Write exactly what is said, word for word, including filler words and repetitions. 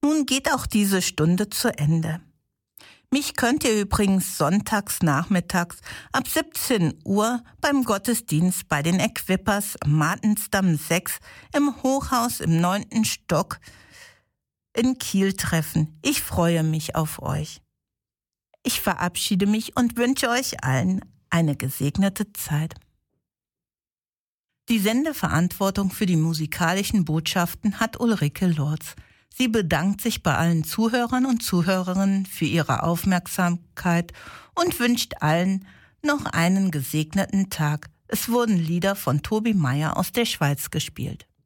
Nun geht auch diese Stunde zu Ende. Mich könnt ihr übrigens sonntags nachmittags ab siebzehn Uhr beim Gottesdienst bei den Equippers am Martensdamm sechs im Hochhaus im neunten Stock in Kiel treffen. Ich freue mich auf euch. Ich verabschiede mich und wünsche euch allen eine gesegnete Zeit. Die Sendeverantwortung für die musikalischen Botschaften hat Ulrike Lorz. Sie bedankt sich bei allen Zuhörern und Zuhörerinnen für ihre Aufmerksamkeit und wünscht allen noch einen gesegneten Tag. Es wurden Lieder von Tobi Meyer aus der Schweiz gespielt.